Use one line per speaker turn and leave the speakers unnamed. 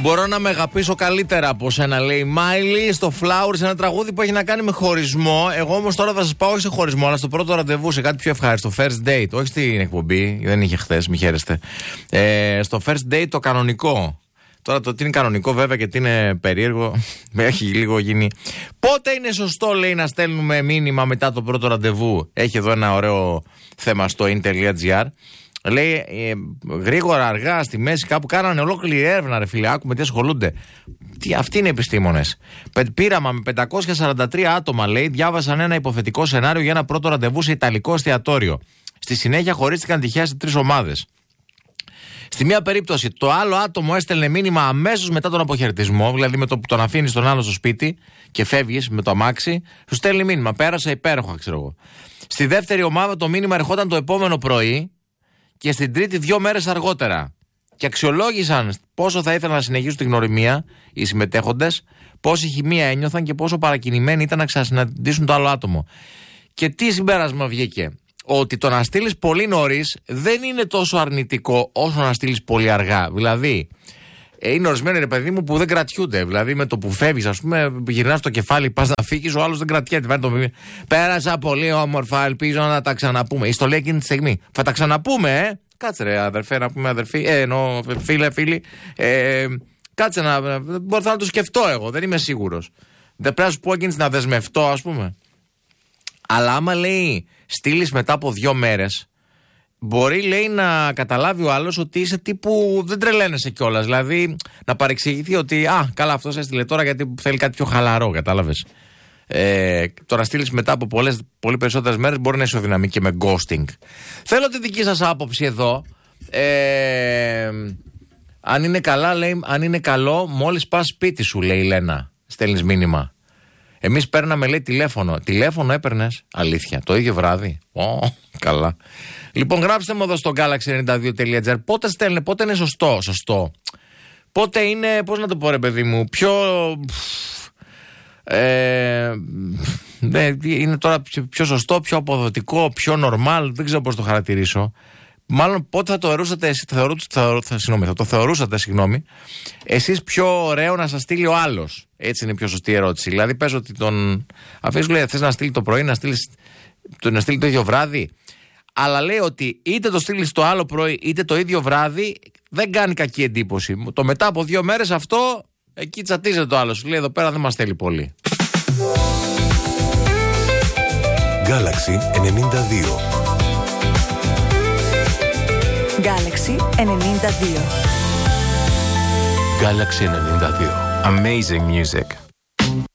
Μπορώ να με αγαπήσω καλύτερα από σένα, λέει η Μάιλι στο Flowers, ένα τραγούδι που έχει να κάνει με χωρισμό. Εγώ όμως τώρα θα σας πάω όχι σε χωρισμό, αλλά στο πρώτο ραντεβού, σε κάτι πιο ευχάριστο. First date, όχι στην εκπομπή, δεν είχε χθες, μη χαίρεστε. Στο first date το κανονικό. Τώρα το τι είναι κανονικό βέβαια και τι είναι περίεργο έχει λίγο γίνει. Πότε είναι σωστό, λέει, να στέλνουμε μήνυμα μετά το πρώτο ραντεβού? Έχει εδώ ένα ωραίο θέμα στο in.gr. Λέει γρήγορα, αργά, στη μέση, κάπου κάνανε ολόκληρη έρευνα, ρε φίλε. Άκουμε τι ασχολούνται. Αυτοί είναι επιστήμονες. Πείραμα με 543 άτομα, λέει, διάβασαν ένα υποθετικό σενάριο για ένα πρώτο ραντεβού σε ιταλικό εστιατόριο. Στη συνέχεια χωρίστηκαν τυχαία σε 3 ομάδες. Στη μία περίπτωση, το άλλο άτομο έστελνε μήνυμα αμέσως μετά τον αποχαιρετισμό, δηλαδή με το που τον αφήνεις τον άλλο στο σπίτι και φεύγεις με το αμάξι, σου στέλνει μήνυμα. Πέρασα υπέροχα, ξέρω εγώ. Στη δεύτερη ομάδα το μήνυμα ερχόταν το επόμενο πρωί και στην τρίτη 2 μέρες αργότερα. Και αξιολόγησαν πόσο θα ήθελαν να συνεχίσουν την γνωριμία οι συμμετέχοντες, πόση χημεία ένιωθαν και πόσο παρακινημένοι ήταν να ξανασυναντήσουν το άλλο άτομο. Και τι συμπέρασμα βγήκε? Ότι το να στείλεις πολύ νωρίς δεν είναι τόσο αρνητικό όσο να στείλεις πολύ αργά. Δηλαδή, είναι ορισμένοι, ρε παιδί μου, που δεν κρατιούνται. Δηλαδή, με το που φεύγεις, ας πούμε, γυρνάς το κεφάλι, πας να φύγεις, ο άλλος δεν κρατιέται. Πέρασα πολύ όμορφα, ελπίζω να τα ξαναπούμε. Ή στο λέει εκείνη τη στιγμή, θα τα ξαναπούμε, Κάτσε, ρε αδερφέ, να πούμε αδερφή. Εννοώ, φίλοι. Κάτσε να. Μπορώ να το σκεφτώ εγώ, δεν είμαι σίγουρος. Δεν πρέπει να σου πω εκείνη να δεσμευτώ, ας πούμε. Αλλά άμα, λέει, στείλεις μετά από 2 μέρες, μπορεί, λέει, να καταλάβει ο άλλος ότι είσαι τύπου δεν τρελαίνεσαι κιόλας. Δηλαδή να παρεξηγηθεί ότι καλά, αυτός έστειλε τώρα γιατί θέλει κάτι πιο χαλαρό, κατάλαβες. Τώρα στείλεις μετά από πολύ περισσότερες μέρες μπορεί να ισοδυναμεί και με ghosting. Θέλω τη δική σας άποψη εδώ. Αν είναι καλά, λέει, αν είναι καλό, μόλις πας σπίτι σου, λέει η Λένα, στέλνεις μήνυμα. Εμείς παίρναμε, λέει, τηλέφωνο. Τηλέφωνο έπαιρνες? Αλήθεια, το ίδιο βράδυ? Καλά. Λοιπόν, γράψτε μου εδώ στο galaxy92.gr πότε στέλνε, πότε είναι σωστό. Πότε είναι, πώς να το πω, ρε παιδί μου, πιο... είναι τώρα πιο σωστό, πιο αποδοτικό, πιο normal, δεν ξέρω πώς το χαρακτηρίσω. Μάλλον πότε θα το θεωρούσατε, εσείς πιο ωραίο να σας στείλει ο άλλος? Έτσι είναι η πιο σωστή ερώτηση. Δηλαδή πες ότι τον αφήσεις, λέει, θες να στείλει το πρωί, να στείλει το ίδιο βράδυ. Αλλά λέει ότι είτε το στείλει το άλλο πρωί είτε το ίδιο βράδυ, δεν κάνει κακή εντύπωση. Το μετά από 2 μέρες αυτό, εκεί τσατίζεται το άλλο. Σου λέει εδώ πέρα δεν μας θέλει πολύ.
Galaxy 92.
Galaxy 92.
Galaxy 92.
Amazing music.